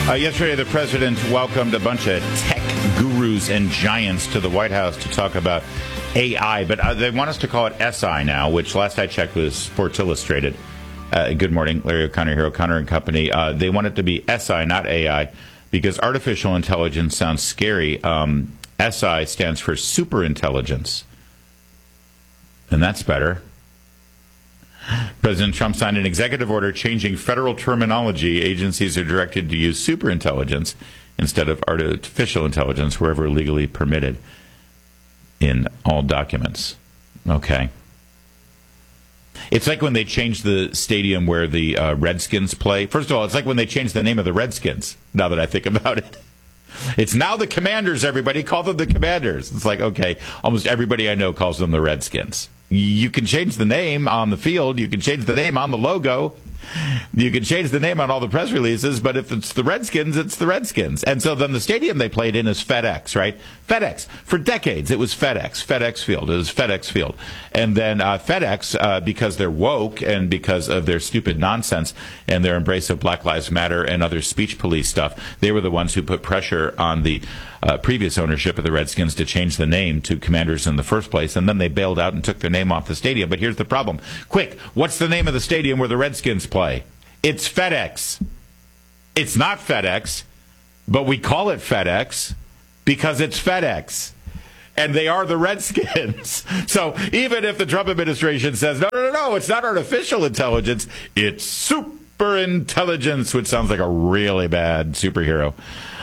Yesterday, the president welcomed a bunch of tech gurus and giants to the White House to talk about AI, but they want us to call it SI now, which last I checked was Sports Illustrated. Good morning, Larry O'Connor here, O'Connor and Company. They want it to be SI, not AI, because artificial intelligence sounds scary. SI stands for superintelligence, and that's better. President Trump signed an executive order changing federal terminology. Agencies are directed to use superintelligence instead of artificial intelligence wherever legally permitted in all documents. Okay. It's like when they changed the stadium where the Redskins play. First of all, it's like when they changed the name of the Redskins, now that I think about it. It's now the Commanders, everybody. Call them the Commanders. It's like, okay, almost everybody I know calls them the Redskins. You can change the name on the field. You can change the name on the logo. You can change the name on all the press releases, but if it's the Redskins, it's the Redskins. And so then the stadium they played in is FedEx, right? FedEx. For decades, it was FedEx Field. It was FedEx Field. And then FedEx, because they're woke and because of their stupid nonsense and their embrace of Black Lives Matter and other speech police stuff, they were the ones who put pressure on the previous ownership of the Redskins to change the name to Commanders in the first place, and then they bailed out and took their name off the stadium. But here's the problem. Quick, what's the name of the stadium where the Redskins play? It's FedEx. It's not FedEx, but we call it FedEx because it's FedEx. And they are the Redskins. So even if the Trump administration says, no, it's not artificial intelligence, it's superintelligence, which sounds like a really bad superhero.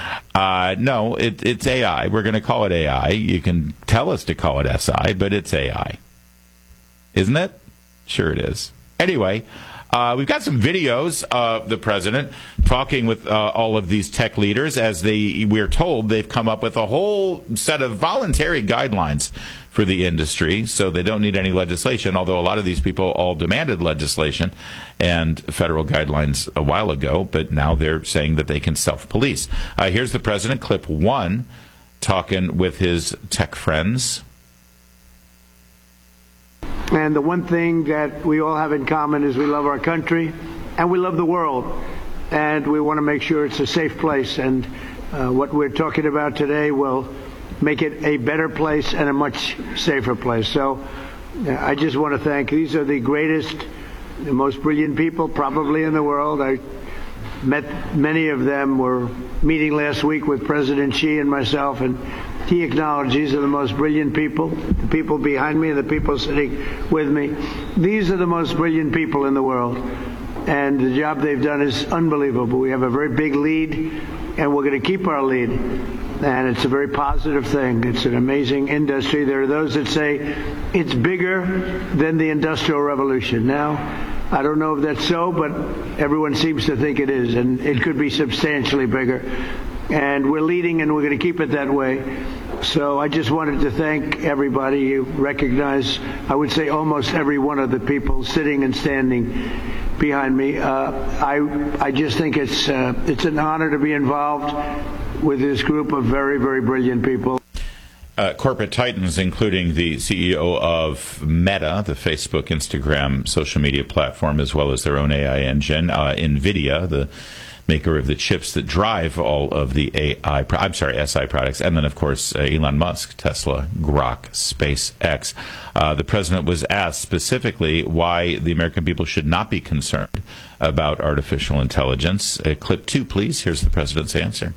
No, it's AI. We're going to call it AI. You can tell us to call it SI, but it's AI. Isn't it? Sure it is. Anyway, we've got some videos of the president talking with all of these tech leaders as we're told they've come up with a whole set of voluntary guidelines for the industry, so they don't need any legislation, although a lot of these people all demanded legislation and federal guidelines a while ago, but now they're saying that they can self-police. Here's the president, clip one, talking with his tech friends. And the one thing that we all have in common is we love our country and we love the world, and we want to make sure it's a safe place. And what we're talking about today will make it a better place and a much safer place. So I just want to thank, these are the greatest, the most brilliant people probably in the world. I met many of them, were meeting last week with President Xi and myself, and he acknowledged these are the most brilliant people, the people behind me and the people sitting with me. These are the most brilliant people in the world, and the job they've done is unbelievable. We have a very big lead, and we're going to keep our lead, and it's a very positive thing. It's an amazing industry. There are those that say it's bigger than the Industrial Revolution. Now, I don't know if that's so, but everyone seems to think it is, and it could be substantially bigger. And we're leading, and we're going to keep it that way. So I just wanted to thank everybody. You recognize, I would say, almost every one of the people sitting and standing behind me. I just think it's an honor to be involved with this group of very, very brilliant people. Corporate titans, including the CEO of Meta, the Facebook, Instagram, social media platform, as well as their own AI engine, NVIDIA, the maker of the chips that drive all of the SI products, and then, of course, Elon Musk, Tesla, Grok, SpaceX. The president was asked specifically why the American people should not be concerned about artificial intelligence. Clip 2, please. Here's the president's answer.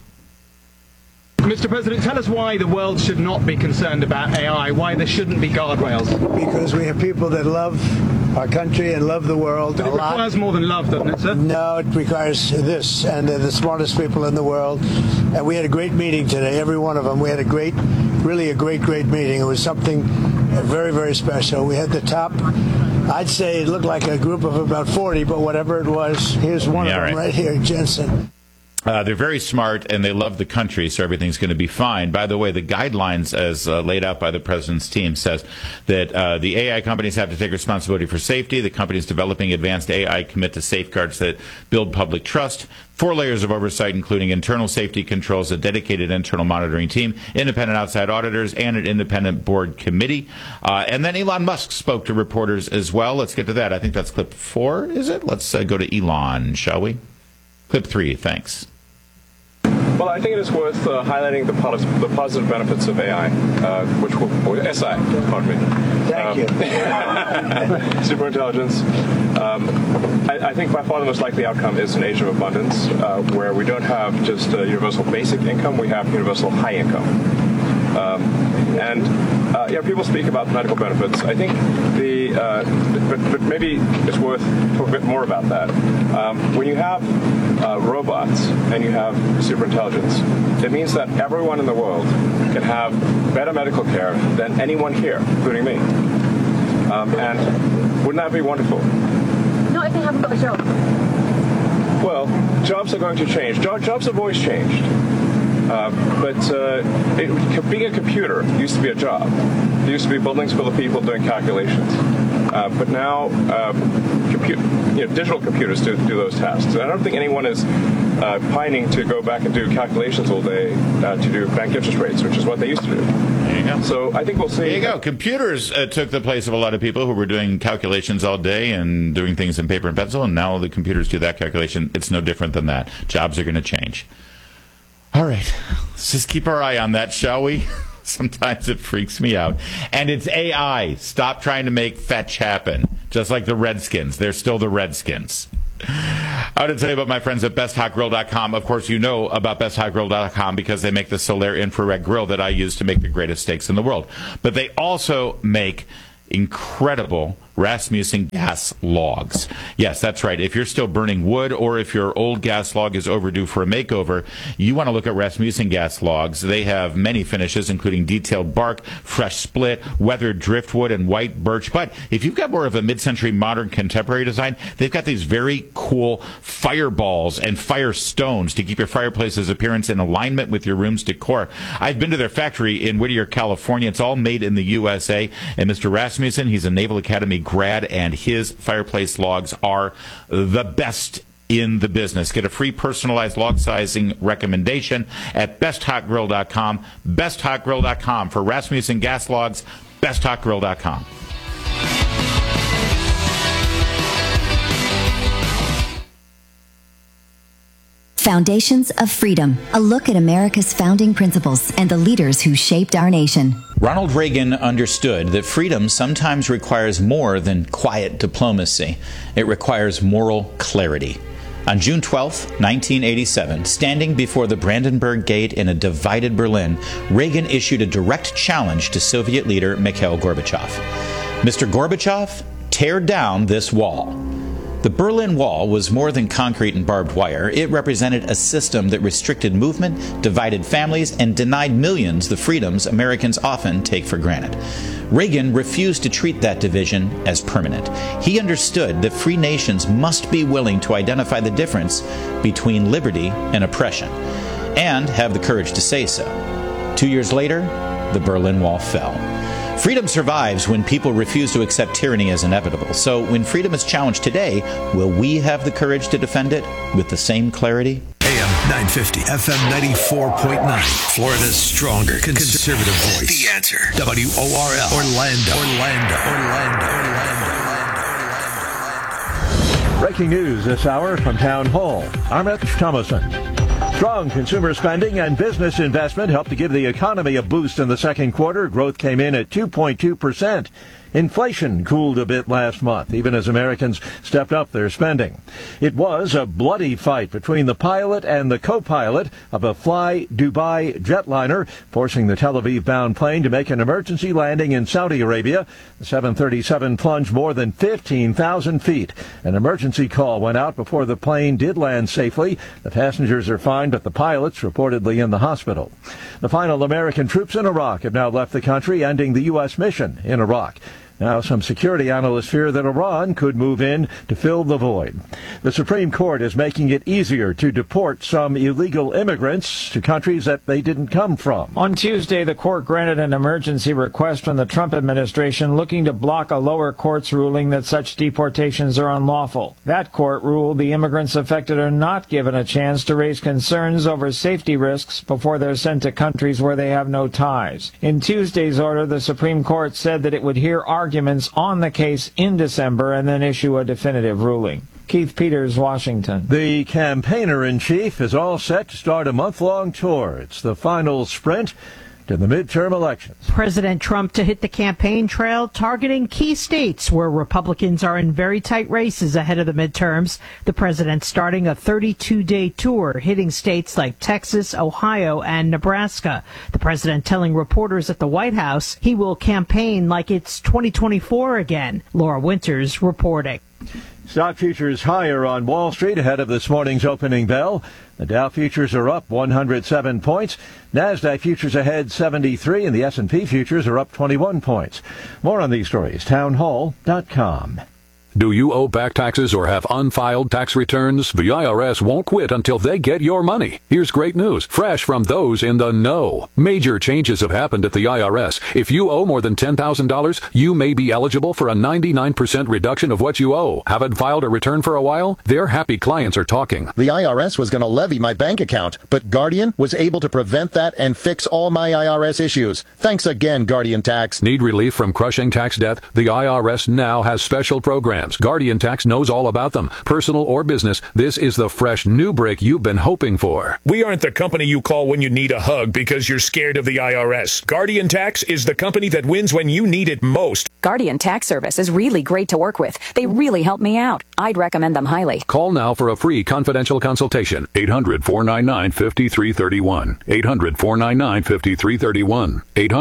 Mr. President, tell us why the world should not be concerned about AI, why there shouldn't be guardrails. Because we have people that love our country and love the world but a lot. It requires more than love, doesn't it, sir? No, it requires this, and they're the smartest people in the world. And we had a great meeting today, every one of them. We had a great meeting. It was something very, very special. We had the top, I'd say it looked like a group of about 40, but whatever it was, here's one of them right here, Jensen. They're very smart, and they love the country, so everything's going to be fine. By the way, the guidelines, as laid out by the president's team, says that the AI companies have to take responsibility for safety. The companies developing advanced AI commit to safeguards that build public trust. 4 layers of oversight, including internal safety controls, a dedicated internal monitoring team, independent outside auditors, and an independent board committee. And then Elon Musk spoke to reporters as well. Let's get to that. I think that's clip 4, is it? Let's go to Elon, shall we? Clip 3, thanks. Well, I think it is worth highlighting the positive benefits of AI, SI, pardon me. Thank you. Superintelligence. I think by far the most likely outcome is an age of abundance, where we don't have just universal basic income, we have universal high income. People speak about medical benefits. I think but maybe it's worth talking a bit more about that. When you have robots and you have superintelligence, it means that everyone in the world can have better medical care than anyone here, including me. And wouldn't that be wonderful? No, if they haven't got a job. Well, jobs are going to change. Jobs have always changed. Being a computer used to be a job. There used to be buildings full of people doing calculations. But now, digital computers do those tasks. And I don't think anyone is pining to go back and do calculations all day to do bank interest rates, which is what they used to do. There you go. So I think we'll see. There you go. Computers took the place of a lot of people who were doing calculations all day and doing things in paper and pencil, and now the computers do that calculation. It's no different than that. Jobs are going to change. All right, let's just keep our eye on that, shall we? Sometimes it freaks me out. And it's AI. Stop trying to make fetch happen. Just like the Redskins. They're still the Redskins. I want to tell you about my friends at BestHotGrill.com. Of course, you know about BestHotGrill.com because they make the Solaire infrared grill that I use to make the greatest steaks in the world. But they also make incredible Rasmussen gas logs. Yes, that's right. If you're still burning wood or if your old gas log is overdue for a makeover, you want to look at Rasmussen gas logs. They have many finishes, including detailed bark, fresh split, weathered driftwood, and white birch. But if you've got more of a mid-century modern contemporary design, they've got these very cool fireballs and fire stones to keep your fireplace's appearance in alignment with your room's decor. I've been to their factory in Whittier, California. It's all made in the USA. And Mr. Rasmussen, he's a Naval Academy grad, and his fireplace logs are the best in the business. Get a free personalized log sizing recommendation at BestHotGrill.com. BestHotGrill.com for Rasmussen gas logs. BestHotGrill.com. Foundations of Freedom, a look at America's founding principles and the leaders who shaped our nation. Ronald Reagan understood that freedom sometimes requires more than quiet diplomacy. It requires moral clarity. On June 12, 1987, standing before the Brandenburg Gate in a divided Berlin, Reagan issued a direct challenge to Soviet leader Mikhail Gorbachev. Mr. Gorbachev, tear down this wall. The Berlin Wall was more than concrete and barbed wire. It represented a system that restricted movement, divided families, and denied millions the freedoms Americans often take for granted. Reagan refused to treat that division as permanent. He understood that free nations must be willing to identify the difference between liberty and oppression, and have the courage to say so. 2 years later, the Berlin Wall fell. Freedom survives when people refuse to accept tyranny as inevitable. So when freedom is challenged today, will we have the courage to defend it with the same clarity? AM 950, FM 94.9. Florida's stronger conservative voice. The Answer. WORL. Orlando. Breaking news this hour from Town Hall. I'm Rich Thomason. Strong consumer spending and business investment helped to give the economy a boost in the second quarter. Growth came in at 2.2%. Inflation cooled a bit last month, even as Americans stepped up their spending. It was a bloody fight between the pilot and the co-pilot of a Fly Dubai jetliner, forcing the Tel Aviv-bound plane to make an emergency landing in Saudi Arabia. The 737 plunged more than 15,000 feet. An emergency call went out before the plane did land safely. The passengers are fine, but the pilot's reportedly in the hospital. The final American troops in Iraq have now left the country, ending the U.S. mission in Iraq. Now, some security analysts fear that Iran could move in to fill the void. The Supreme Court is making it easier to deport some illegal immigrants to countries that they didn't come from. On Tuesday, the court granted an emergency request from the Trump administration looking to block a lower court's ruling that such deportations are unlawful. That court ruled the immigrants affected are not given a chance to raise concerns over safety risks before they're sent to countries where they have no ties. In Tuesday's order, the Supreme Court said that it would hear arguments on the case in December and then issue a definitive ruling. Keith Peters, Washington. The campaigner-in-chief is all set to start a month-long tour. It's the final sprint to the midterm elections. President Trump to hit the campaign trail, targeting key states where Republicans are in very tight races ahead of the midterms. The president starting a 32-day tour, hitting states like Texas, Ohio, and Nebraska. The president telling reporters at the White House he will campaign like it's 2024 again. Laura Winters reporting. Stock futures higher on Wall Street ahead of this morning's opening bell. The Dow futures are up 107 points. NASDAQ futures ahead 73, and the S&P futures are up 21 points. More on these stories, townhall.com. Do you owe back taxes or have unfiled tax returns? The IRS won't quit until they get your money. Here's great news, fresh from those in the know. Major changes have happened at the IRS. If you owe more than $10,000, you may be eligible for a 99% reduction of what you owe. Haven't filed a return for a while? Their happy clients are talking. The IRS was going to levy my bank account, but Guardian was able to prevent that and fix all my IRS issues. Thanks again, Guardian Tax. Need relief from crushing tax debt? The IRS now has special programs. Guardian Tax knows all about them. Personal or business, this is the fresh new break you've been hoping for. We aren't the company you call when you need a hug because you're scared of the IRS. Guardian Tax is the company that wins when you need it most. Guardian Tax Service is really great to work with. They really help me out. I'd recommend them highly. Call now for a free confidential consultation. 800-499-5331. 800-499-5331.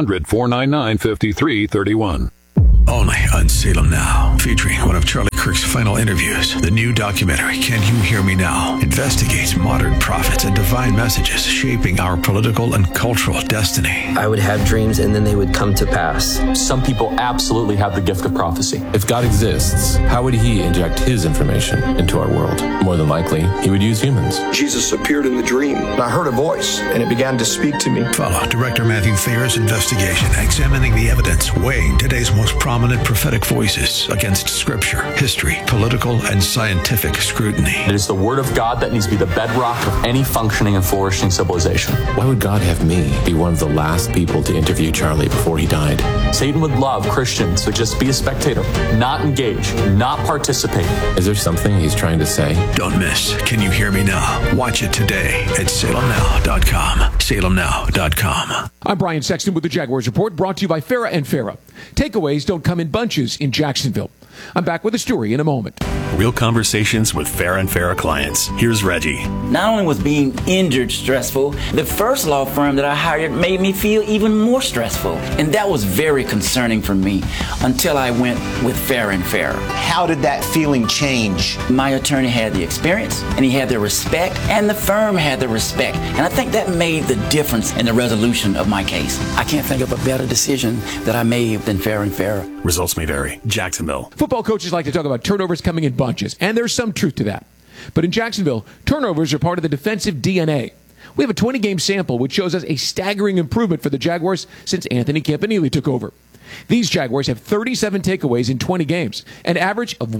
800-499-5331. Only on Salem Now, featuring one of Charlie Kirk's final interviews. The new documentary, Can You Hear Me Now?, investigates modern prophets and divine messages shaping our political and cultural destiny. I would have dreams and then they would come to pass. Some people absolutely have the gift of prophecy. If God exists, how would he inject his information into our world? More than likely, he would use humans. Jesus appeared in the dream, and I heard a voice, and it began to speak to me. Follow Director Matthew Thayer's investigation, examining the evidence, weighing today's most prominent prophetic voices against scripture, history, political, and scientific scrutiny. It is the word of God that needs to be the bedrock of any functioning and flourishing civilization. Why would God have me be one of the last people to interview Charlie before he died? Satan would love Christians to just be a spectator, not engage, not participate. Is there something he's trying to say? Don't miss Can You Hear Me Now? Watch it today at salemnow.com. salemnow.com. I'm Brian Sexton with the Jaguars Report, brought to you by Farah and Farah. Takeaways don't come in bunches in Jacksonville. I'm back with a story in a moment. Real conversations with Farah and Farah clients. Here's Reggie. Not only was being injured stressful, the first law firm that I hired made me feel even more stressful. And that was very concerning for me until I went with Farah and Farah. How did that feeling change? My attorney had the experience, and he had the respect, and the firm had the respect. And I think that made the difference in the resolution of my case. I can't think of a better decision that I made than Farah and Farah. Results may vary. Jacksonville. Football coaches like to talk about turnovers coming in bunches, and there's some truth to that. But in Jacksonville, turnovers are part of the defensive DNA. We have a 20-game sample which shows us a staggering improvement for the Jaguars since Anthony Campanile took over. These Jaguars have 37 takeaways in 20 games, an average of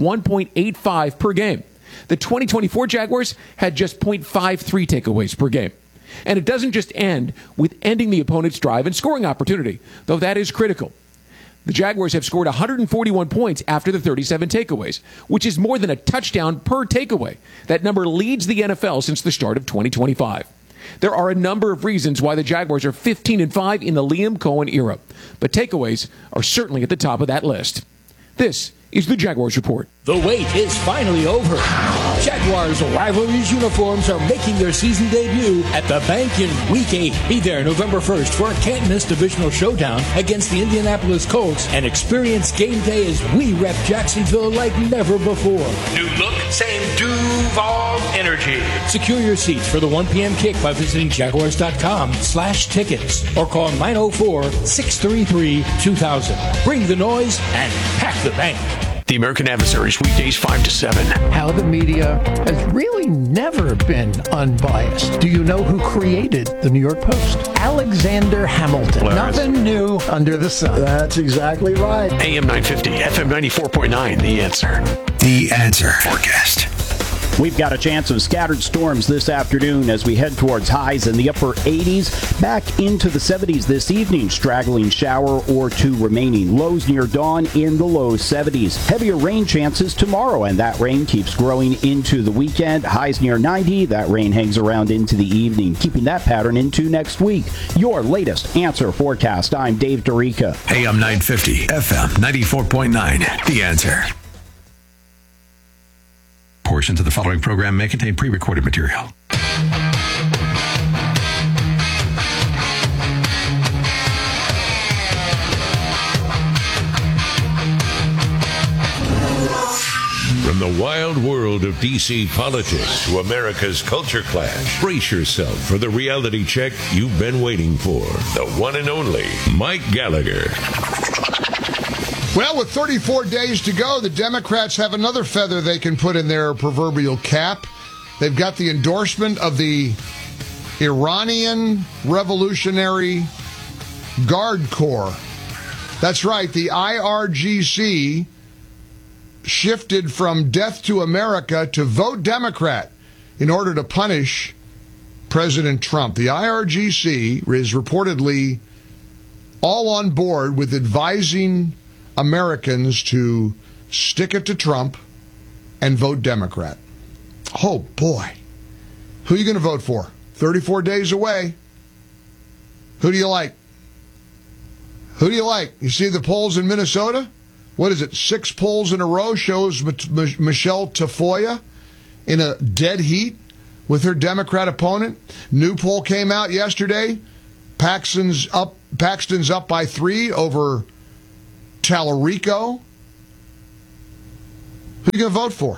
1.85 per game. The 2024 Jaguars had just 0.53 takeaways per game. And it doesn't just end with ending the opponent's drive and scoring opportunity, though that is critical. The Jaguars have scored 141 points after the 37 takeaways, which is more than a touchdown per takeaway. That number leads the NFL since the start of 2025. There are a number of reasons why the Jaguars are 15-5 in the Liam Cohen era, but takeaways are certainly at the top of that list. This is the Jaguars Report. The wait is finally over. Jaguars Rivalries uniforms are making their season debut at the Bank in Week 8. Be there November 1st for a can't-miss divisional showdown against the Indianapolis Colts and experience game day as we rep Jacksonville like never before. New look, same Duval energy. Secure your seats for the 1 p.m. kick by visiting Jaguars.com/tickets or call 904-633-2000. Bring the noise and pack the bank. The American Adversaries, weekdays 5 to 7. How the media has really never been unbiased. Do you know who created the New York Post? Alexander Hamilton. Hilarious. Nothing new under the sun. That's exactly right. AM 950, FM 94.9, The Answer. The Answer Forecast. We've got a chance of scattered storms this afternoon as we head towards highs in the upper 80s, back into the 70s this evening. Straggling shower or two remaining. Lows near dawn in the low 70s. Heavier rain chances tomorrow, and that rain keeps growing into the weekend. Highs near 90. That rain hangs around into the evening, keeping that pattern into next week. Your latest Answer forecast. I'm Dave Dorica. AM 950, FM 94.9. The Answer. Portions of the following program may contain pre-recorded material. From the wild world of D.C. politics to America's culture clash, brace yourself for the reality check you've been waiting for. The one and only Mike Gallagher. Well, with 34 days to go, the Democrats have another feather they can put in their proverbial cap. They've got the endorsement of the Iranian Revolutionary Guard Corps. That's right, the IRGC shifted from death to America to vote Democrat in order to punish President Trump. The IRGC is reportedly all on board with advising Americans to stick it to Trump and vote Democrat. Oh, boy. Who are you going to vote for? 34 days away. Who do you like? Who do you like? You see the polls in Minnesota? What is it? 6 polls in a row shows Michelle Tafoya in a dead heat with her Democrat opponent. New poll came out yesterday. Paxton's up by 3 over Tallarico. Who are you going to vote for?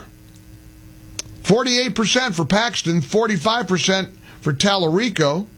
48% for Paxton, 45% for Tallarico.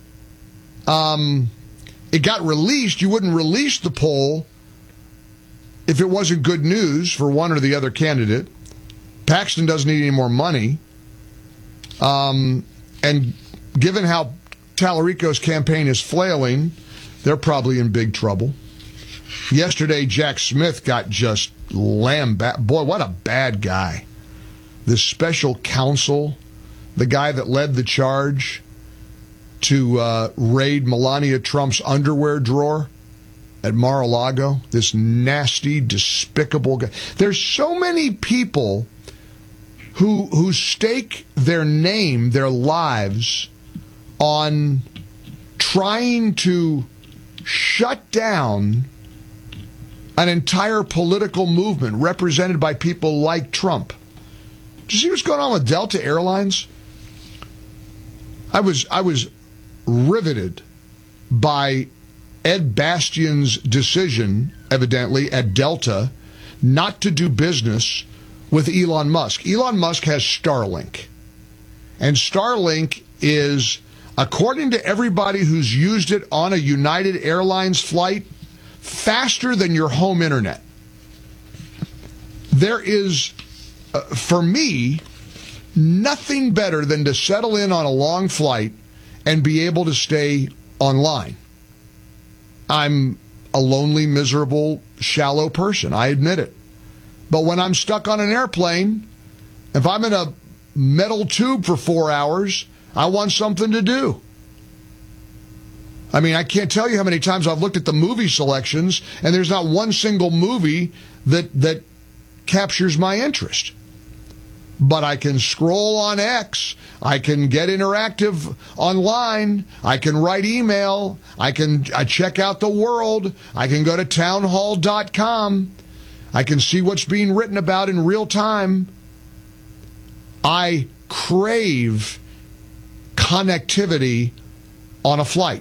It got released. You wouldn't release the poll if it wasn't good news for one or the other candidate. Paxton doesn't need any more money. And given how Tallarico's campaign is flailing, they're probably in big trouble. Yesterday, Jack Smith got just lambasted. Boy, what a bad guy. This special counsel, the guy that led the charge to raid Melania Trump's underwear drawer at Mar-a-Lago, this nasty, despicable guy. There's so many people who stake their name, their lives, on trying to shut down an entire political movement represented by people like Trump. Did you see what's going on with Delta Airlines? I was riveted by Ed Bastian's decision, evidently, at Delta, not to do business with Elon Musk. Elon Musk has Starlink. And Starlink is, according to everybody who's used it on a United Airlines flight, faster than your home internet. There is, for me, nothing better than to settle in on a long flight and be able to stay online. I'm a lonely, miserable, shallow person. I admit it. But when I'm stuck on an airplane, if I'm in a metal tube for 4 hours, I want something to do. I mean, I can't tell you how many times I've looked at the movie selections, and there's not one single movie that captures my interest. But I can scroll on X. I can get interactive online. I can write email. I check out the world. I can go to townhall.com. I can see what's being written about in real time. I crave connectivity on a flight.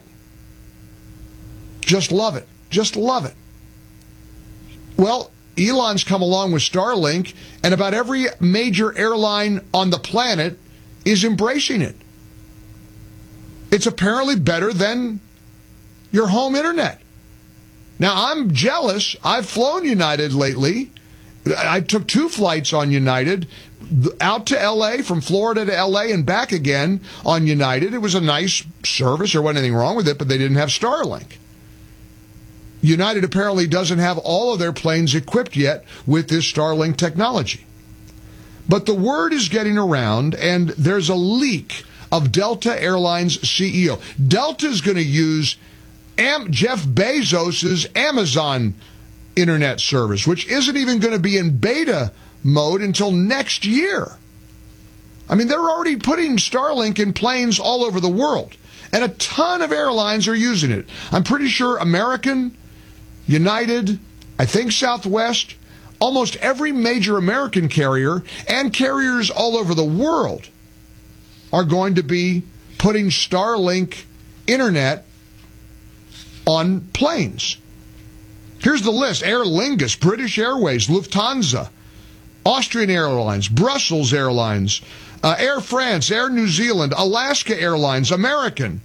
Just love it. Just love it. Well, Elon's come along with Starlink, and about every major airline on the planet is embracing it. It's apparently better than your home internet. Now, I'm jealous. I've flown United lately. I took 2 flights on United, out to L.A., from Florida to L.A. and back again on United. It was a nice service. There wasn't anything wrong with it, but they didn't have Starlink. United apparently doesn't have all of their planes equipped yet with this Starlink technology. But the word is getting around, and there's a leak of Delta Airlines CEO. Delta's going to use Jeff Bezos' Amazon internet service, which isn't even going to be in beta mode until next year. I mean, they're already putting Starlink in planes all over the world, and a ton of airlines are using it. I'm pretty sure American, United, I think Southwest, almost every major American carrier and carriers all over the world are going to be putting Starlink internet on planes. Here's the list: Aer Lingus, British Airways, Lufthansa, Austrian Airlines, Brussels Airlines, Air France, Air New Zealand, Alaska Airlines, American,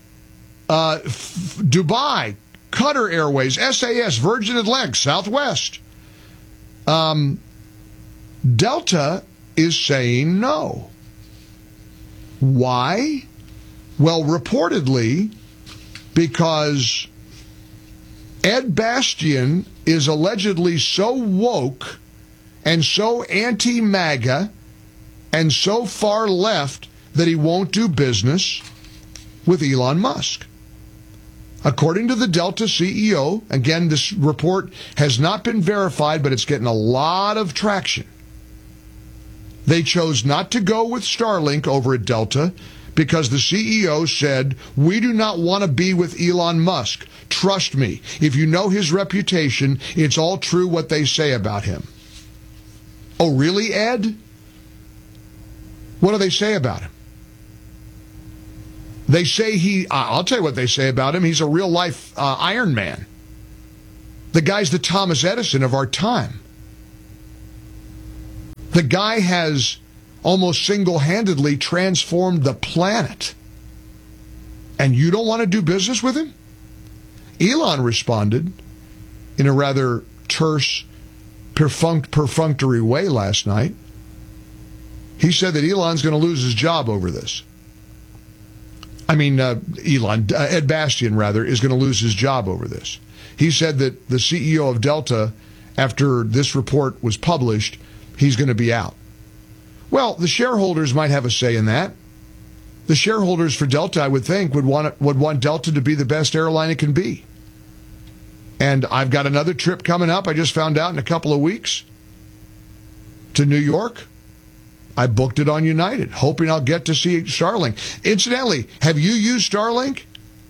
Dubai, Qatar Airways, SAS, Virgin Atlantic, Southwest. Delta is saying no. Why? Well, reportedly, because Ed Bastian is allegedly so woke and so anti-MAGA and so far left that he won't do business with Elon Musk. According to the Delta CEO, again, this report has not been verified, but it's getting a lot of traction. They chose not to go with Starlink over at Delta because the CEO said, "We do not want to be with Elon Musk. Trust me, if you know his reputation, it's all true what they say about him." Oh, really, Ed? What do they say about him? They say I'll tell you what they say about him. He's a real-life Iron Man. The guy's the Thomas Edison of our time. The guy has almost single-handedly transformed the planet. And you don't want to do business with him? Elon responded in a rather terse, perfunctory way last night. He said that Elon's going to lose his job over this. Ed Bastian, rather, is going to lose his job over this. He said that the CEO of Delta, after this report was published, he's going to be out. Well, the shareholders might have a say in that. The shareholders for Delta, I would think, would want Delta to be the best airline it can be. And I've got another trip coming up, I just found out, in a couple of weeks to New York. I booked it on United, hoping I'll get to see Starlink. Incidentally, have you used Starlink?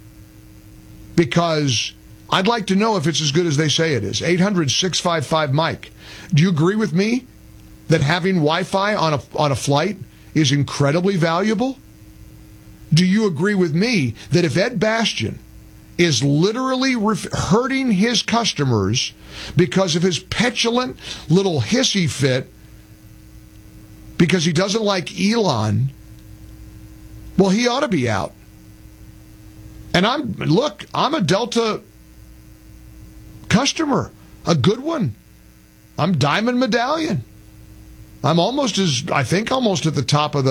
Because I'd like to know if it's as good as they say it is. 800-655-MIKE. Do you agree with me that having Wi-Fi on a flight is incredibly valuable? Do you agree with me that if Ed Bastian is literally hurting his customers because of his petulant little hissy fit, because he doesn't like Elon, well, he ought to be out. And I'm a Delta customer, a good one. I'm Diamond Medallion. I'm almost at the top of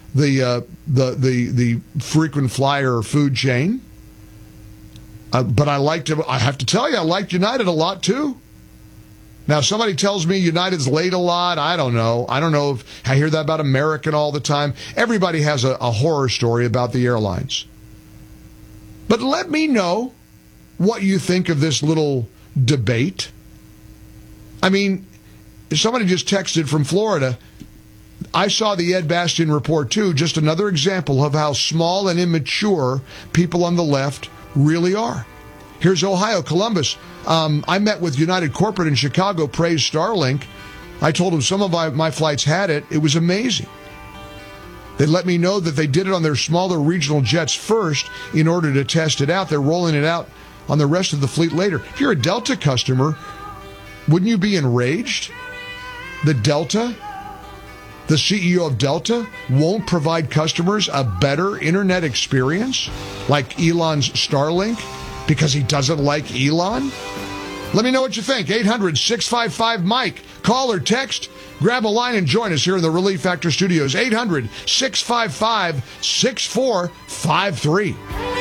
the frequent flyer food chain. But I have to tell you, I like United a lot too. Now, somebody tells me United's late a lot. I don't know. I don't know if I hear that about American all the time. Everybody has a horror story about the airlines. But let me know what you think of this little debate. I mean, somebody just texted from Florida. I saw the Ed Bastian report too. Just another example of how small and immature people on the left really are. Here's Ohio, Columbus. I met with United Corporate in Chicago, praised Starlink. I told them some of my flights had it. It was amazing. They let me know that they did it on their smaller regional jets first in order to test it out. They're rolling it out on the rest of the fleet later. If you're a Delta customer, wouldn't you be enraged that Delta, the CEO of Delta, won't provide customers a better internet experience like Elon's Starlink because he doesn't like Elon? Let me know what you think. 800-655-MIKE. Call or text. Grab a line and join us here in the Relief Factor Studios. 800-655-6453.